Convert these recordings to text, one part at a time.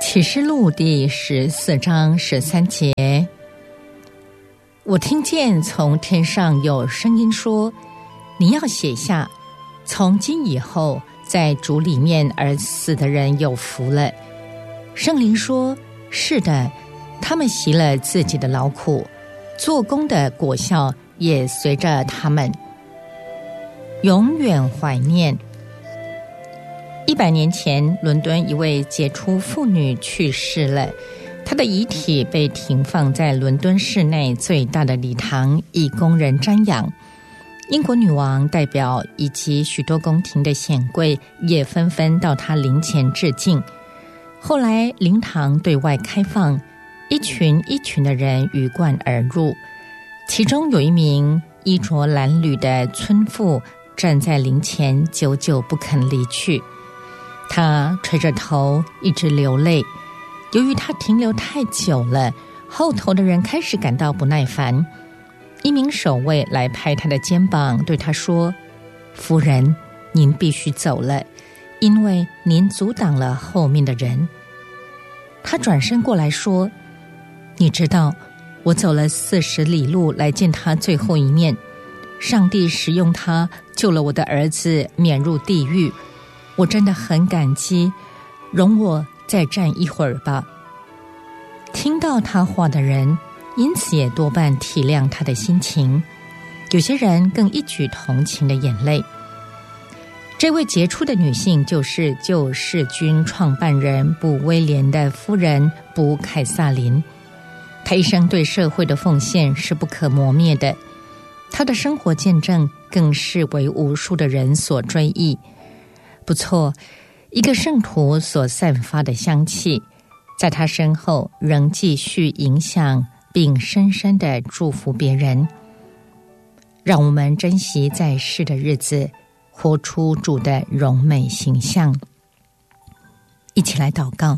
启示录第14章13节，我听见从天上有声音说，你要写下，从今以后在主里面而死的人有福了。圣灵说，是的，他们习了自己的劳苦，做工的果效也随着他们。永远怀念。100年前，伦敦一位杰出妇女去世了，她的遗体被停放在伦敦市内最大的礼堂，以供人瞻仰。英国女王代表以及许多宫廷的显贵也纷纷到她灵前致敬。后来灵堂对外开放，一群一群的人鱼贯而入，其中有一名衣着褴褛的村妇站在灵前，久久不肯离去。他垂着头一直流泪，由于他停留太久了，后头的人开始感到不耐烦。一名守卫来拍他的肩膀，对他说，夫人，您必须走了，因为您阻挡了后面的人。他转身过来说，你知道我走了40里路来见他最后一面，上帝使用他救了我的儿子免入地狱，我真的很感激，容我再站一会儿吧。听到他话的人因此也多半体谅他的心情，有些人更一举同情的眼泪。这位杰出的女性就是救世军创办人卜威廉的夫人卜凯撒琳，她一生对社会的奉献是不可磨灭的，她的生活见证更是为无数的人所追忆。不错，一个圣徒所散发的香气，在他身后仍继续影响并深深地祝福别人。让我们珍惜在世的日子，活出主的荣美形象。一起来祷告。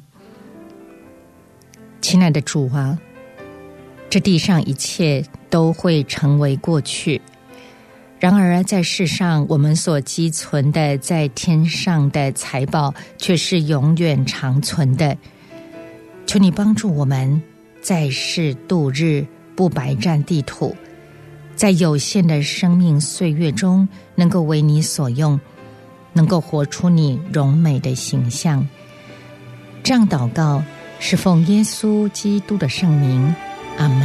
亲爱的主啊，这地上一切都会成为过去，然而在世上我们所积存的在天上的财宝却是永远长存的。求你帮助我们在世度日，不白占地土，在有限的生命岁月中能够为你所用，能够活出你荣美的形象。这样祷告是奉耶稣基督的圣名，阿们。